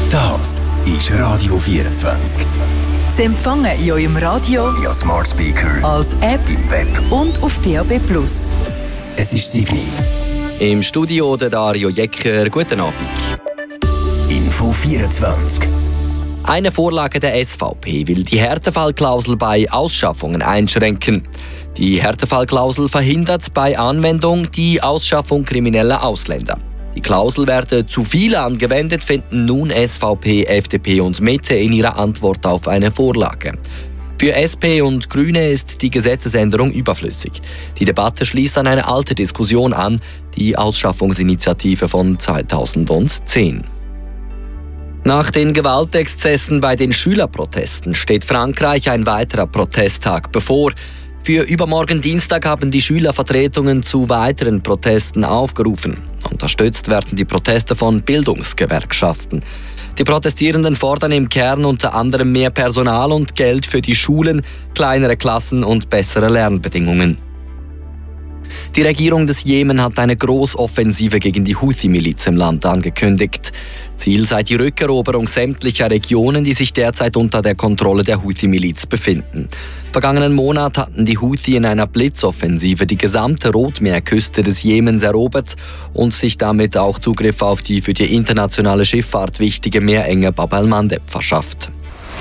Das ist Radio 24. Sie empfangen in eurem Radio, via Smart Speaker, als App im Web und auf DAB+. Es ist 7 Uhr. Im Studio der Dario Jecker. Guten Abend. Info 24. Eine Vorlage der SVP will die Härtefallklausel bei Ausschaffungen einschränken. Die Härtefallklausel verhindert bei Anwendung die Ausschaffung krimineller Ausländer. Die Klausel werde zu viel angewendet, finden nun SVP, FDP und Mitte in ihrer Antwort auf eine Vorlage. Für SP und Grüne ist die Gesetzesänderung überflüssig. Die Debatte schließt an eine alte Diskussion an, die Ausschaffungsinitiative von 2010. Nach den Gewaltexzessen bei den Schülerprotesten steht Frankreich ein weiterer Protesttag bevor. Für übermorgen Dienstag haben die Schülervertretungen zu weiteren Protesten aufgerufen. Unterstützt werden die Proteste von Bildungsgewerkschaften. Die Protestierenden fordern im Kern unter anderem mehr Personal und Geld für die Schulen, kleinere Klassen und bessere Lernbedingungen. Die Regierung des Jemen hat eine Großoffensive gegen die Houthi-Miliz im Land angekündigt. Ziel sei die Rückeroberung sämtlicher Regionen, die sich derzeit unter der Kontrolle der Houthi-Miliz befinden. Vergangenen Monat hatten die Houthi in einer Blitzoffensive die gesamte Rotmeerküste des Jemens erobert und sich damit auch Zugriff auf die für die internationale Schifffahrt wichtige Meerenge Bab el-Mandeb verschafft.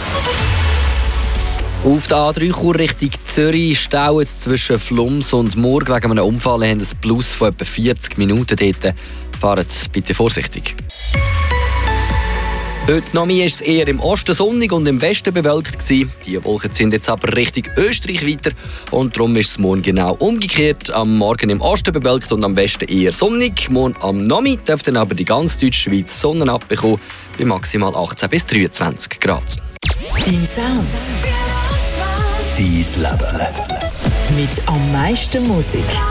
Auf der A3 Chur Richtung Zürich staut es zwischen Flums und Murg. Wegen einem Unfall haben ein Plus von etwa 40 Minuten dort. Fahrt bitte vorsichtig. Heute noch war es eher im Osten sonnig und im Westen bewölkt gewesen. Die Wolken sind jetzt aber Richtung Österreich weiter und darum ist es morgen genau umgekehrt. Am Morgen im Osten bewölkt und am Westen eher sonnig. Morgen am Nachmittag dürften aber die ganze Deutschschweiz Sonne abbekommen bei maximal 18 bis 23 Grad. Dein Sound. Dein Leben. Mit am meisten Musik.